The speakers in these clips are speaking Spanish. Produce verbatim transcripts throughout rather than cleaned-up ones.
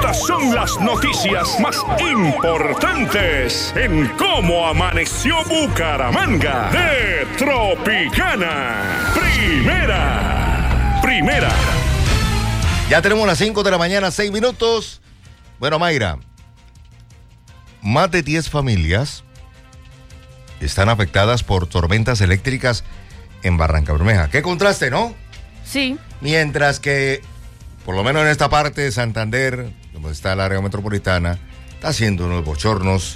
Estas son las noticias más importantes en Cómo Amaneció Bucaramanga de Tropicana. Primera. Primera. Ya tenemos las cinco de la mañana, seis minutos. Bueno, Mayra, más de diez familias están afectadas por tormentas eléctricas en Barrancabermeja. ¡Qué contraste!, ¿no? Sí. Mientras que, por lo menos en esta parte de Santander, donde está el área metropolitana, está haciendo unos bochornos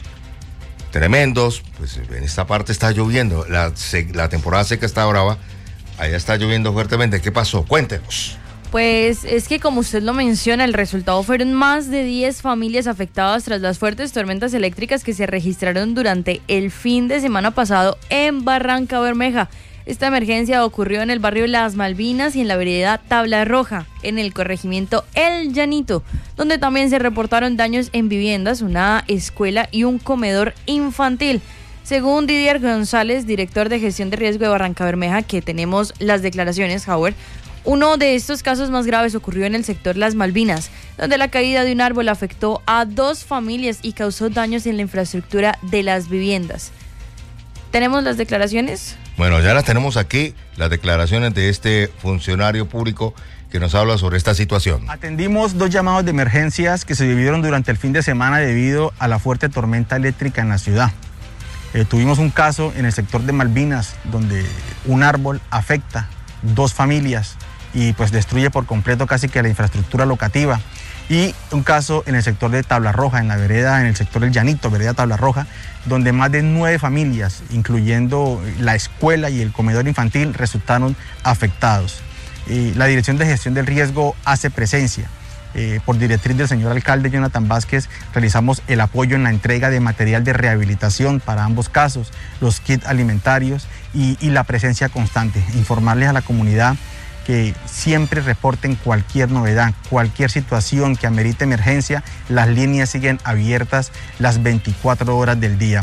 tremendos. Pues en esta parte está lloviendo. La, la temporada seca está brava. Allá está lloviendo fuertemente. ¿Qué pasó? Cuéntenos. Pues es que, como usted lo menciona, el resultado fueron más de diez familias afectadas tras las fuertes tormentas eléctricas que se registraron durante el fin de semana pasado en Barrancabermeja. Esta emergencia ocurrió en el barrio Las Malvinas y en la vereda Tabla Roja, en el corregimiento El Llanito, donde también se reportaron daños en viviendas, una escuela y un comedor infantil. Según Didier González, director de gestión de riesgo de Barrancabermeja, que tenemos las declaraciones, Howard, uno de estos casos más graves ocurrió en el sector Las Malvinas, donde la caída de un árbol afectó a dos familias y causó daños en la infraestructura de las viviendas. ¿Tenemos las declaraciones? Bueno, ya las tenemos aquí, las declaraciones de este funcionario público que nos habla sobre esta situación. Atendimos dos llamados de emergencias que se vivieron durante el fin de semana debido a la fuerte tormenta eléctrica en la ciudad. Eh, tuvimos un caso en el sector de Malvinas, donde un árbol afecta dos familias y pues destruye por completo casi que la infraestructura locativa. Y un caso en el sector de Tabla Roja, en la vereda, en el sector del Llanito, vereda Tabla Roja, donde más de nueve familias, incluyendo la escuela y el comedor infantil, resultaron afectados. Y la Dirección de Gestión del Riesgo hace presencia. Eh, por directriz del señor alcalde Jonathan Vázquez, realizamos el apoyo en la entrega de material de rehabilitación para ambos casos, los kits alimentarios y, y la presencia constante. Informarles a la comunidad que siempre reporten cualquier novedad, cualquier situación que amerite emergencia. Las líneas siguen abiertas las veinticuatro horas del día.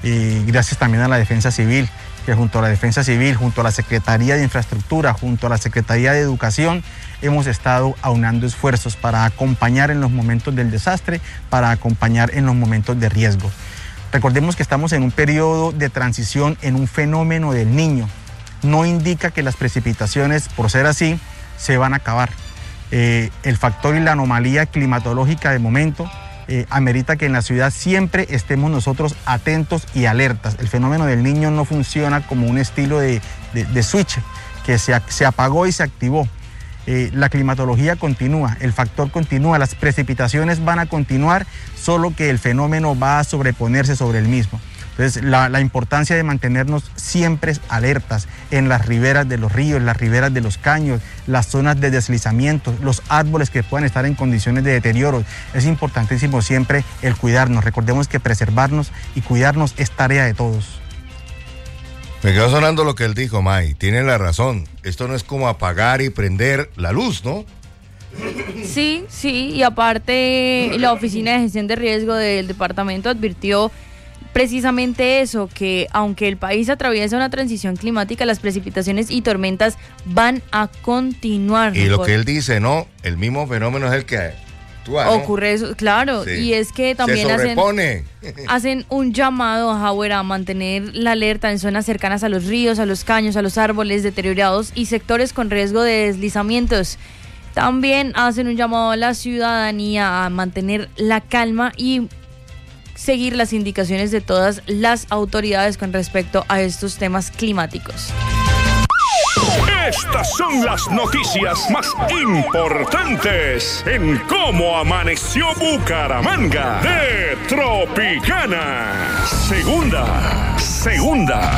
Y gracias también a la Defensa Civil, que junto a la Defensa Civil, junto a la Secretaría de Infraestructura, junto a la Secretaría de Educación, hemos estado aunando esfuerzos para acompañar en los momentos del desastre, para acompañar en los momentos de riesgo. Recordemos que estamos en un periodo de transición en un fenómeno del Niño. No indica que las precipitaciones, por ser así, se van a acabar. Eh, el factor y la anomalía climatológica de momento eh, amerita que en la ciudad siempre estemos nosotros atentos y alertas. El fenómeno del Niño no funciona como un estilo de, de, de switch que se, se apagó y se activó. Eh, la climatología continúa, el factor continúa, las precipitaciones van a continuar, solo que el fenómeno va a sobreponerse sobre el mismo. Entonces, la, la importancia de mantenernos siempre alertas en las riberas de los ríos, las riberas de los caños, las zonas de deslizamiento, los árboles que puedan estar en condiciones de deterioro. Es importantísimo siempre el cuidarnos. Recordemos que preservarnos y cuidarnos es tarea de todos. Me quedó sonando lo que él dijo, May. Tiene la razón. Esto no es como apagar y prender la luz, ¿no? Sí, sí. Y aparte, la Oficina de Gestión de Riesgo del departamento advirtió precisamente eso, que aunque el país atraviesa una transición climática, las precipitaciones y tormentas van a continuar. Y lo que él dice, ¿no? El mismo fenómeno es el que actúa, ¿no? Ocurre eso, claro, sí. Y es que también hacen, hacen un llamado a Howard a mantener la alerta en zonas cercanas a los ríos, a los caños, a los árboles deteriorados y sectores con riesgo de deslizamientos. También hacen un llamado a la ciudadanía a mantener la calma y seguir las indicaciones de todas las autoridades con respecto a estos temas climáticos. Estas son las noticias más importantes en Cómo Amaneció Bucaramanga de Tropicana. Segunda, segunda.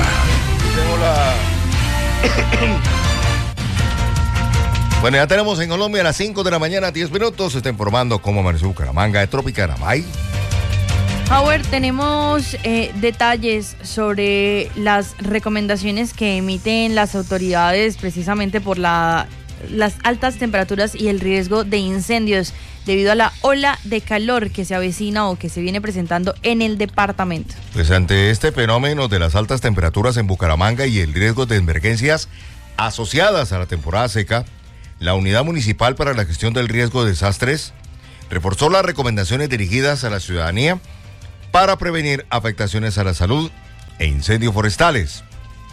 Bueno, ya tenemos en Colombia a las cinco de la mañana, diez minutos. Se está informando Cómo Amaneció Bucaramanga de Tropicana. May. Howard, tenemos eh, detalles sobre las recomendaciones que emiten las autoridades precisamente por la, las altas temperaturas y el riesgo de incendios debido a la ola de calor que se avecina o que se viene presentando en el departamento. Pues ante este fenómeno de las altas temperaturas en Bucaramanga y el riesgo de emergencias asociadas a la temporada seca, la Unidad Municipal para la Gestión del Riesgo de Desastres reforzó las recomendaciones dirigidas a la ciudadanía para prevenir afectaciones a la salud e incendios forestales.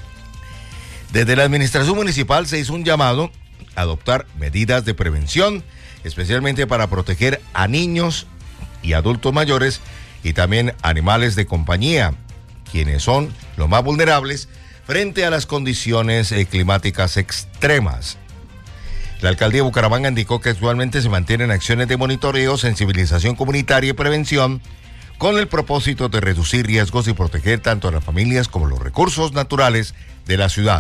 Desde la administración municipal se hizo un llamado a adoptar medidas de prevención, especialmente para proteger a niños y adultos mayores y también animales de compañía, quienes son los más vulnerables frente a las condiciones eh, climáticas extremas. La alcaldía de Bucaramanga indicó que actualmente se mantienen acciones de monitoreo, sensibilización comunitaria y prevención con el propósito de reducir riesgos y proteger tanto a las familias como los recursos naturales de la ciudad.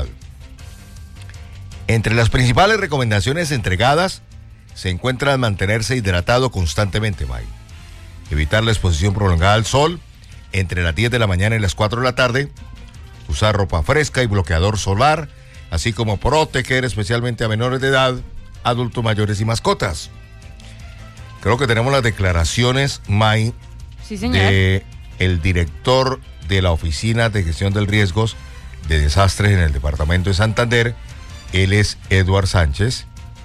Entre las principales recomendaciones entregadas se encuentra mantenerse hidratado constantemente, May. Evitar la exposición prolongada al sol entre las diez de la mañana y las cuatro de la tarde. Usar ropa fresca y bloqueador solar, así como proteger especialmente a menores de edad, adultos mayores y mascotas. Creo que tenemos las declaraciones, May, sí, señor, de el director de la Oficina de Gestión del Riesgos de Desastres en el departamento de Santander. Él es Eduard Sánchez.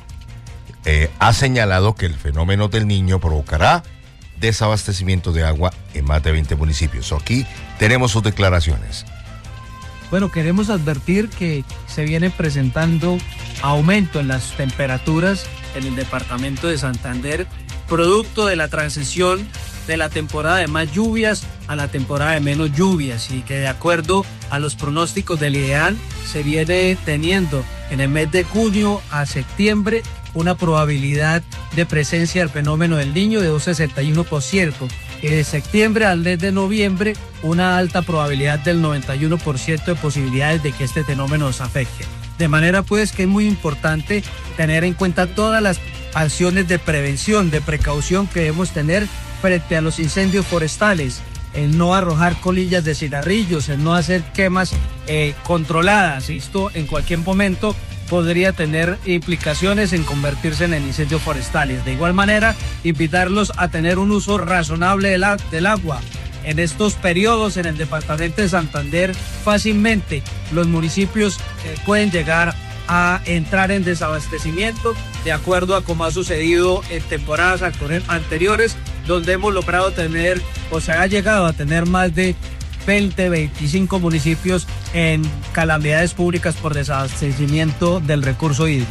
Eh, ha señalado que el fenómeno del Niño provocará desabastecimiento de agua en más de veinte municipios. Aquí tenemos sus declaraciones. Bueno, queremos advertir que se viene presentando aumento en las temperaturas en el departamento de Santander, producto de la transición de la temporada de más lluvias a la temporada de menos lluvias, y que de acuerdo a los pronósticos del IDEAN se viene teniendo en el mes de junio a septiembre una probabilidad de presencia del fenómeno del Niño de un sesenta y uno por ciento, y de septiembre al mes de noviembre una alta probabilidad del noventa y uno por ciento de posibilidades de que este fenómeno nos afecte. De manera pues que es muy importante tener en cuenta todas las acciones de prevención, de precaución que debemos tener frente a los incendios forestales, el no arrojar colillas de cigarrillos, el no hacer quemas eh, controladas. Esto en cualquier momento podría tener implicaciones en convertirse en incendios forestales. De igual manera, invitarlos a tener un uso razonable del, del agua. En estos periodos en el departamento de Santander, fácilmente los municipios eh, pueden llegar a entrar en desabastecimiento, de acuerdo a como ha sucedido en temporadas anteriores, donde hemos logrado tener, o se ha llegado a tener más de veinte, veinticinco municipios en calamidades públicas por desabastecimiento del recurso hídrico.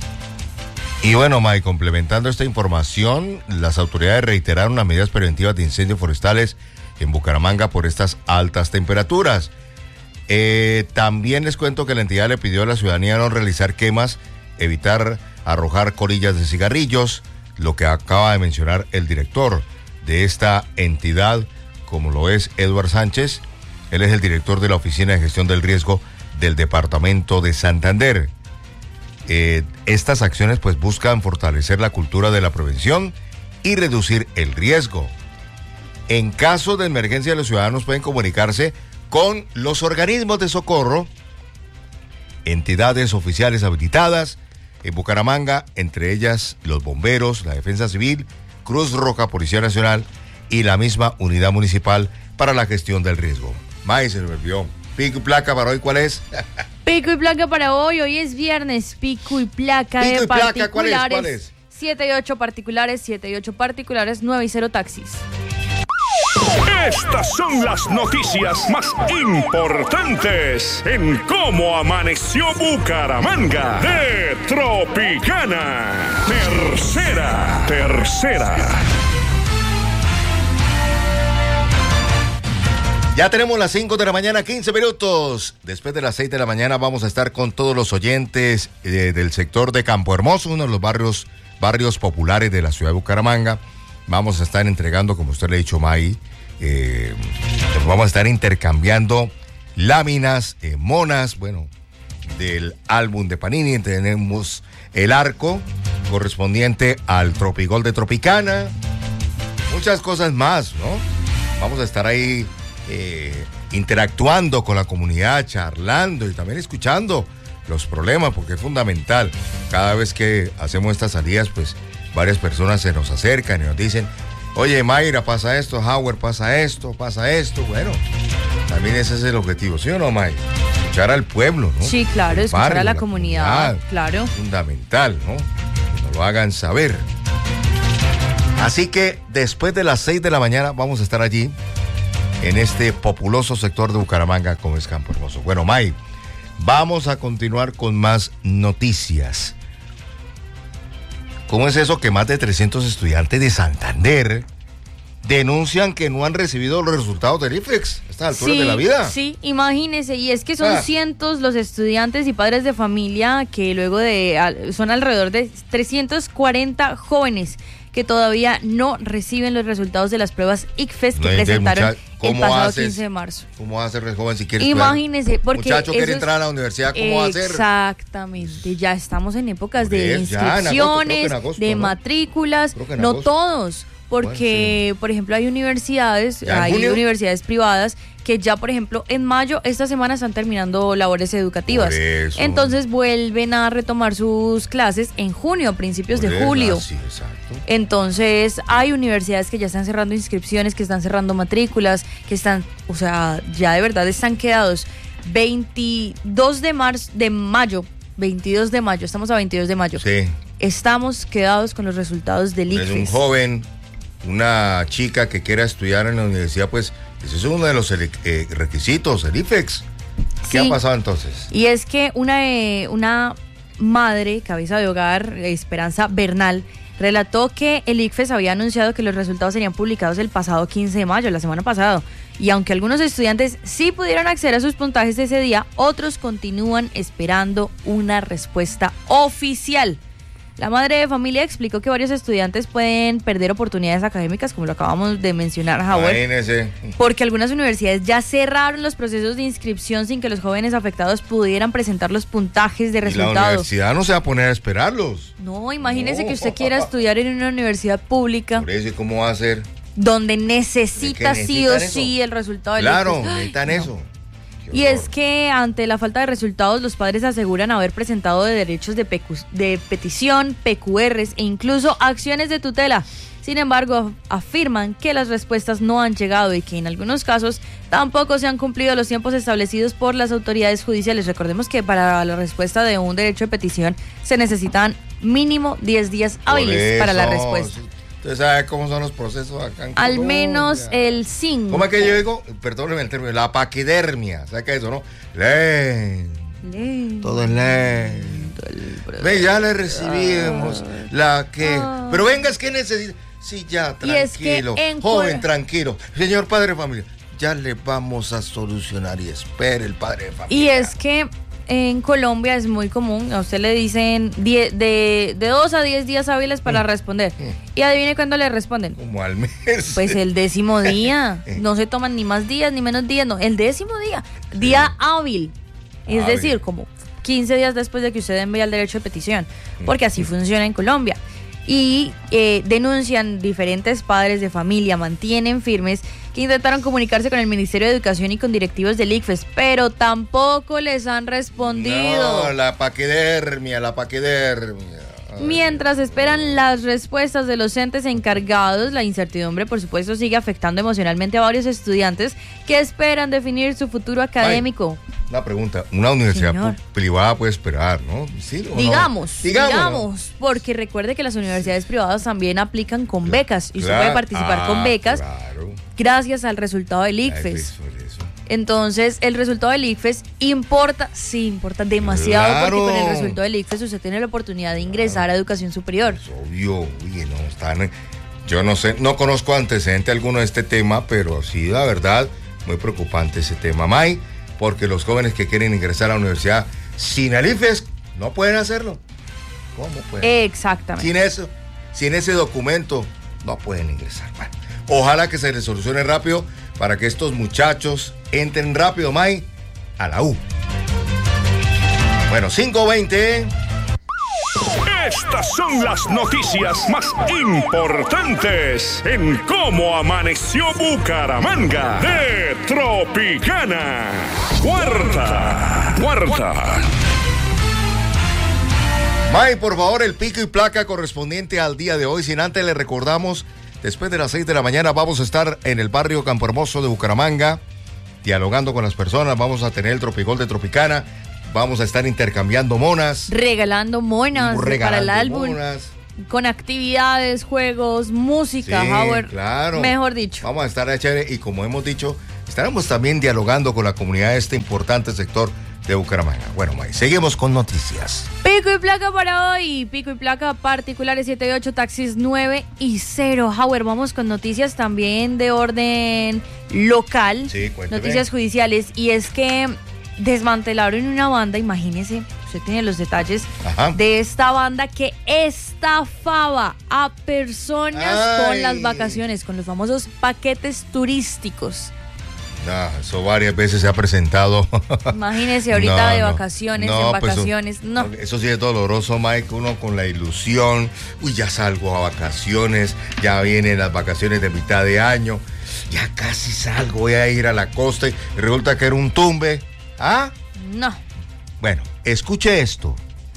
Y bueno, May, complementando esta información, las autoridades reiteraron las medidas preventivas de incendios forestales en Bucaramanga por estas altas temperaturas. Eh, también les cuento que la entidad le pidió a la ciudadanía no realizar quemas, evitar arrojar colillas de cigarrillos, lo que acaba de mencionar el director de esta entidad, como lo es Eduard Sánchez. Él es el director de la Oficina de Gestión del Riesgo del departamento de Santander. Eh, estas acciones pues buscan fortalecer la cultura de la prevención y reducir el riesgo. En caso de emergencia, los ciudadanos pueden comunicarse con los organismos de socorro, entidades oficiales habilitadas en Bucaramanga, entre ellas los bomberos, la Defensa Civil, Cruz Roja, Policía Nacional y la misma Unidad Municipal para la Gestión del Riesgo. May, se me olvidó. Pico y placa para hoy, ¿cuál es? Pico y placa para hoy, hoy es viernes, pico y placa Pico de y placa, particulares. ¿cuál es? ¿Cuál es? siete y ocho particulares, siete y ocho particulares, nueve y cero taxis. Estas son las noticias más importantes en Cómo Amaneció Bucaramanga de Tropicana. Tercera, tercera. Ya tenemos las cinco de la mañana, quince minutos. Después de las seis de la mañana vamos a estar con todos los oyentes eh, del sector de Campo Hermoso, uno de los barrios, barrios populares de la ciudad de Bucaramanga. Vamos a estar entregando, como usted le ha dicho, May, eh, vamos a estar intercambiando láminas, eh, monas, bueno, del álbum de Panini. Tenemos el arco correspondiente al Tropigol de Tropicana, muchas cosas más, ¿no? Vamos a estar ahí eh, interactuando con la comunidad, charlando y también escuchando los problemas, porque es fundamental. Cada vez que hacemos estas salidas, pues varias personas se nos acercan y nos dicen: oye, Mayra, pasa esto, Howard, pasa esto, pasa esto. Bueno, también ese es el objetivo, ¿sí o no, Mayra? Escuchar al pueblo, ¿no? Sí, claro, El escuchar barrio, a la, la comunidad, comunidad, claro. Fundamental, ¿no? Que nos lo hagan saber. Así que después de las seis de la mañana vamos a estar allí, en este populoso sector de Bucaramanga, como es Campo Hermoso. Bueno, May, vamos a continuar con más noticias. ¿Cómo es eso que más de trescientos estudiantes de Santander denuncian que no han recibido los resultados del IFEX a estas alturas sí, de la vida? Sí, imagínese, y es que son Ah. cientos los estudiantes y padres de familia que luego de, al- son alrededor de trescientos cuarenta jóvenes que todavía no reciben los resultados de las pruebas ICFES que No, entonces, presentaron mucha- el ¿cómo pasado haces? quince de marzo. ¿Cómo va a ser el joven si quiere Imagínese, estudiar? porque Muchacho quiere eso es- entrar a la universidad, ¿cómo va a hacer? Exactamente, ya estamos en épocas Por de eso, ya, en agosto, creo que inscripciones, en agosto, de ¿no? matrículas, Creo que en no agosto. todos, porque, por ejemplo, hay universidades, ¿Ya en hay junio? universidades privadas que ya, por ejemplo, en mayo, esta semana están terminando labores educativas. Por eso. Entonces vuelven a retomar sus clases en junio, principios Por de eso, julio. Sí, exacto. Entonces, hay universidades que ya están cerrando inscripciones, que están cerrando matrículas, que están, o sea, ya de verdad están quedados. veintidós de marzo, de mayo, veintidós de mayo, estamos a veintidós de mayo. Sí. Estamos quedados con los resultados del Es un ICFES. joven, una chica que quiera estudiar en la universidad, pues ese es uno de los ele- eh, requisitos, el IFEX. ¿Qué Sí. ha pasado entonces? Y es que una, eh, una madre, cabeza de hogar, Esperanza Bernal, relató que el ICFES había anunciado que los resultados serían publicados el pasado quince de mayo, la semana pasada. Y aunque algunos estudiantes sí pudieron acceder a sus puntajes ese día, otros continúan esperando una respuesta oficial. La madre de familia explicó que varios estudiantes pueden perder oportunidades académicas, como lo acabamos de mencionar, Howard, Imagínese. porque algunas universidades ya cerraron los procesos de inscripción sin que los jóvenes afectados pudieran presentar los puntajes de Y la resultados. universidad no se va a poner a esperarlos. No, imagínese No. que usted quiera estudiar en una universidad pública Por eso, ¿y cómo va a ser? donde necesita Es que sí o necesitan sí eso. el resultado del Claro, ICFES. Ay, necesitan no. eso. Qué Y horror. es que ante la falta de resultados, los padres aseguran haber presentado de derechos de, pecu- de petición, P Q Rs e incluso acciones de tutela. Sin embargo, afirman que las respuestas no han llegado y que en algunos casos tampoco se han cumplido los tiempos establecidos por las autoridades judiciales. Recordemos que para la respuesta de un derecho de petición se necesitan mínimo diez días Por hábiles para la eso, respuesta. Usted sabe cómo son los procesos acá en Al Colombia. menos el cinco. ¿Cómo es que yo digo? Perdóneme el término, la paquidermia. ¿Sabes qué es eso, no? Ley. Todo es ley. Ve, ya le recibimos la que... Ah. Pero venga, es que necesita... Sí, ya, Y es que tranquilo. en Joven, Cor- tranquilo. Señor padre de familia, ya le vamos a solucionar y espere el padre de familia. Y es que en Colombia es muy común, a usted le dicen die- de, de dos a diez días hábiles para responder. Y adivine cuándo le responden. Como al mes. Pues el décimo día. No se toman ni más días ni menos días, no. El décimo día. Día hábil. Es Hábil. decir, como quince días después de que usted envíe el derecho de petición. Porque así funciona en Colombia. Y eh, denuncian diferentes padres de familia, mantienen firmes que intentaron comunicarse con el Ministerio de Educación y con directivos del ICFES, pero tampoco les han respondido. No, la paquidermia, la paquidermia. Ay. Mientras esperan las respuestas de los entes encargados, la incertidumbre, por supuesto, sigue afectando emocionalmente a varios estudiantes que esperan definir su futuro académico. Una pregunta, una universidad Señor. pu- privada puede esperar, ¿no? ¿Sí o no? Digamos, digamos, Digamos, ¿no? porque recuerde que las universidades privadas también aplican con becas y usted Claro. puede participar Ah, con becas Claro. gracias al resultado del Ay, ICFES. pues, por eso. Entonces, el resultado del ICFES importa, sí, importa demasiado, Claro. porque con el resultado del ICFES usted tiene la oportunidad de ingresar a educación superior. Es obvio, oye, no, están, yo no sé, no conozco antecedente alguno de este tema, pero sí, la verdad, muy preocupante ese tema, May, porque los jóvenes que quieren ingresar a la universidad sin el IFES no pueden hacerlo. ¿Cómo pueden? Exactamente. Sin eso, sin ese documento, no pueden ingresar. Bueno, ojalá que se les solucione rápido para que estos muchachos entren rápido, May, a la U. Bueno, cinco veinte. Estas son las noticias más importantes en cómo amaneció Bucaramanga de Tropicana. Cuarta, cuarta. May, por favor, el pico y placa correspondiente al día de hoy. Sin antes le recordamos, después de las seis de la mañana vamos a estar en el barrio Campo Hermoso de Bucaramanga, dialogando con las personas. Vamos a tener el Tropigol de Tropicana. Vamos a estar intercambiando monas. Regalando monas para el regalando álbum. monas. con actividades, juegos, música, Sí, Howard. claro. Mejor dicho. Vamos a estar a chévere y como hemos dicho, estaremos también dialogando con la comunidad de este importante sector de Bucaramanga. Bueno, May, seguimos con noticias. Pico y placa para hoy. Pico y placa particulares siete y ocho, taxis nueve y cero. Howard, vamos con noticias también de orden local. Sí, cuénteme. Noticias judiciales. Y es que desmantelaron una banda, imagínese, usted tiene los detalles, Ajá. de esta banda que estafaba a personas Ay. con las vacaciones, con los famosos paquetes turísticos. No, eso varias veces se ha presentado. Imagínese ahorita No, de no. vacaciones, No, en pues, vacaciones, no. Eso sí es doloroso, Mike, uno con la ilusión, uy, ya salgo a vacaciones, ya vienen las vacaciones de mitad de año, ya casi salgo, voy a ir a la costa y resulta que era un tumbe. ¿Ah? No. Bueno, escuche esto.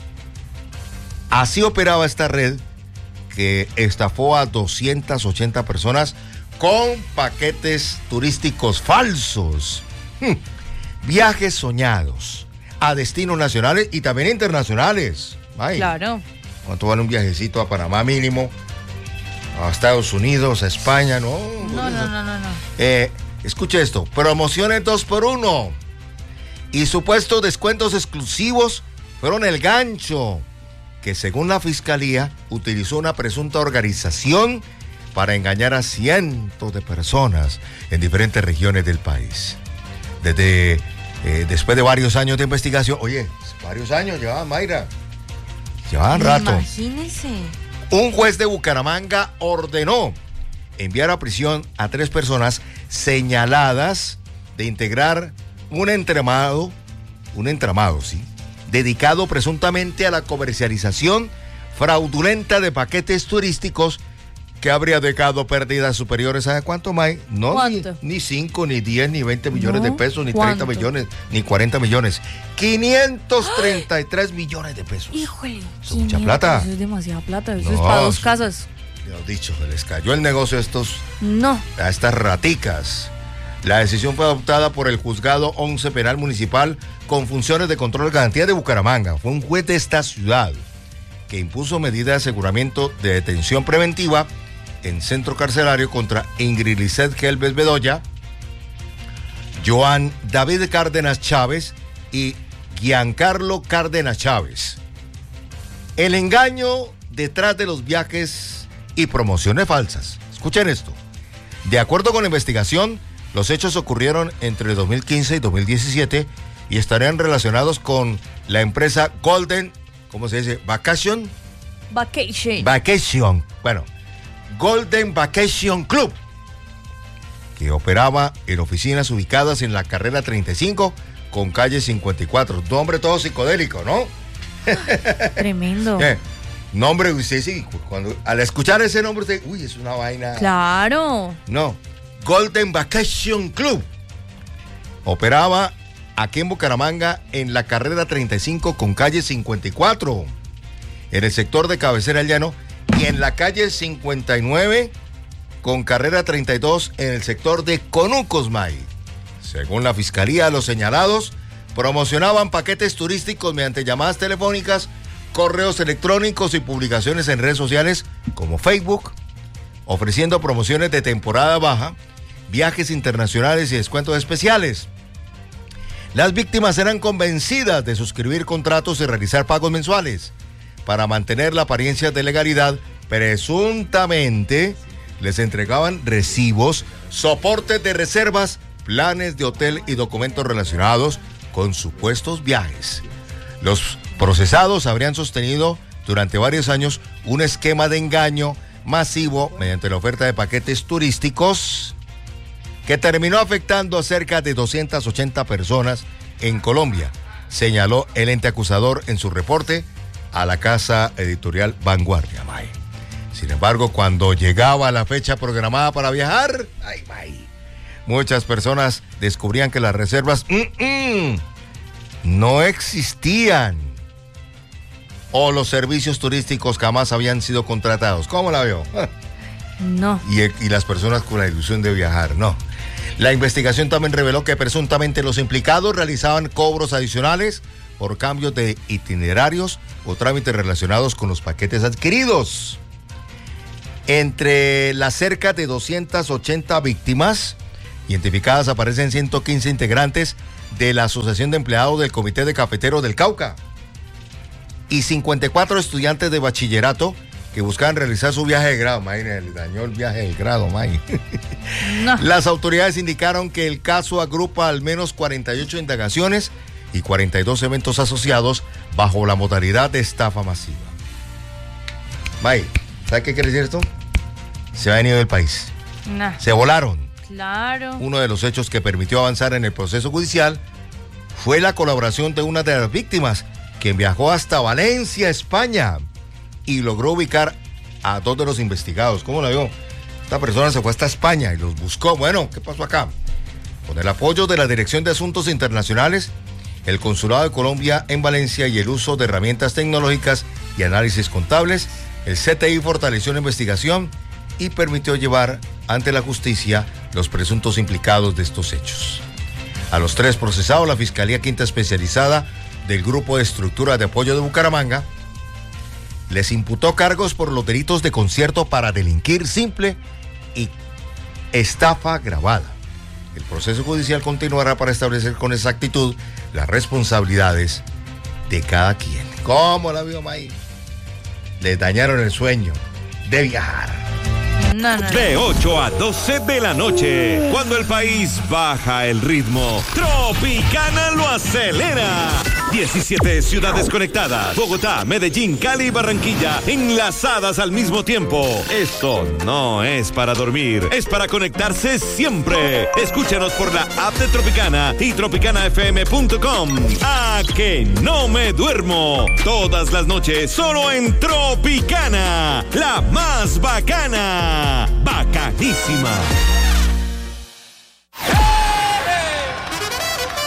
Así operaba esta red que estafó a doscientas ochenta personas con paquetes turísticos falsos. Hmm. Viajes soñados a destinos nacionales y también internacionales. Ay, Claro. ¿cuánto vale un viajecito a Panamá mínimo? A Estados Unidos, a España, ¿no? No, no, no, no, no. Eh, escuche esto, promociones dos por uno y supuestos descuentos exclusivos fueron el gancho que según la fiscalía utilizó una presunta organización para engañar a cientos de personas en diferentes regiones del país. Desde eh, después de varios años de investigación, oye, varios años llevaban, Mayra, llevaban rato. Imagínese. Un juez de Bucaramanga ordenó enviar a prisión a tres personas señaladas de integrar un entramado, un entramado, sí, dedicado presuntamente a la comercialización fraudulenta de paquetes turísticos que habría dejado pérdidas superiores a ¿cuánto, May? No, ¿Cuánto? ni cinco, ni diez, ni veinte millones No, de pesos, ni ¿cuánto? treinta millones, ni cuarenta millones. quinientos treinta y tres millones de pesos. Híjole. Eso es mucha quinientos, plata. Eso es demasiada plata. Eso No, es para dos eso- casas. Ya he dicho, se les cayó el negocio a estos No. a estas raticas. La decisión fue adoptada por el Juzgado once Penal Municipal con funciones de control de garantía de Bucaramanga. Fue un juez de esta ciudad que impuso medidas de aseguramiento de detención preventiva en centro carcelario contra Ingrid Lizeth Gelbes Bedoya, Joan David Cárdenas Chávez y Giancarlo Cárdenas Chávez. El engaño detrás de los viajes y promociones falsas. Escuchen esto. De acuerdo con la investigación, los hechos ocurrieron entre dos mil quince y dos mil diecisiete y estarían relacionados con la empresa Golden, ¿cómo se dice? Vacation. Vacation. Vacation. Bueno, Golden Vacation Club, que operaba en oficinas ubicadas en la carrera treinta y cinco con calle cincuenta y cuatro. Nombre todo psicodélico, ¿no? Tremendo. Eh, nombre, usted sí, cuando al escuchar ese nombre, usted, uy, es una vaina. Claro. No, Golden Vacation Club. Operaba aquí en Bucaramanga en la carrera treinta y cinco con calle cincuenta y cuatro, en el sector de Cabecera del Llano, y en la calle cincuenta y nueve con carrera treinta y dos en el sector de Conucos, May. Según la fiscalía, los señalados promocionaban paquetes turísticos mediante llamadas telefónicas, correos electrónicos y publicaciones en redes sociales como Facebook, ofreciendo promociones de temporada baja, viajes internacionales y descuentos especiales. Las víctimas eran convencidas de suscribir contratos y realizar pagos mensuales. Para mantener la apariencia de legalidad, presuntamente les entregaban recibos, soportes de reservas, planes de hotel y documentos relacionados con supuestos viajes. Los procesados habrían sostenido durante varios años un esquema de engaño masivo mediante la oferta de paquetes turísticos que terminó afectando a cerca de doscientas ochenta personas en Colombia, señaló el ente acusador en su reporte a la casa editorial Vanguardia, May. Sin embargo, cuando llegaba la fecha programada para viajar, ay, May, muchas personas descubrían que las reservas mm, mm, no existían o los servicios turísticos jamás habían sido contratados. ¿Cómo la veo? No. Y, y las personas con la ilusión de viajar, no. La investigación también reveló que presuntamente los implicados realizaban cobros adicionales por cambios de itinerarios o trámites relacionados con los paquetes adquiridos. Entre las cerca de doscientas ochenta víctimas identificadas aparecen ciento quince integrantes de la Asociación de Empleados del Comité de Cafeteros del Cauca y cincuenta y cuatro estudiantes de bachillerato que buscaban realizar su viaje de grado. Imagínense, le dañó el viaje de grado, May. No. Las autoridades indicaron que el caso agrupa al menos cuarenta y ocho indagaciones y cuarenta y dos eventos asociados bajo la modalidad de estafa masiva. May, ¿sabe qué quiere decir esto? Se ha venido del país. No. Se volaron. Claro. Uno de los hechos que permitió avanzar en el proceso judicial fue la colaboración de una de las víctimas, quien viajó hasta Valencia, España, y logró ubicar a dos de los investigados. ¿Cómo la vio? Esta persona se fue hasta España y los buscó. Bueno, ¿qué pasó acá? Con el apoyo de la Dirección de Asuntos Internacionales, el Consulado de Colombia en Valencia y el uso de herramientas tecnológicas y análisis contables, el C T I fortaleció la investigación y permitió llevar ante la justicia los presuntos implicados de estos hechos. A los tres procesados, la Fiscalía Quinta Especializada del Grupo de Estructura de Apoyo de Bucaramanga les imputó cargos por los delitos de concierto para delinquir simple y estafa agravada. El proceso judicial continuará para establecer con exactitud las responsabilidades de cada quien. ¿Cómo la vio, May? Les dañaron el sueño de viajar. No, no, no. De ocho a doce de la noche, cuando el país baja el ritmo, Tropicana lo acelera. diecisiete ciudades conectadas, Bogotá, Medellín, Cali y Barranquilla, enlazadas al mismo tiempo. Esto no es para dormir, es para conectarse siempre. Escúchanos por la app de Tropicana y tropicana f m punto com. A que no me duermo. Todas las noches, solo en Tropicana, la más bacana. Bacanísima.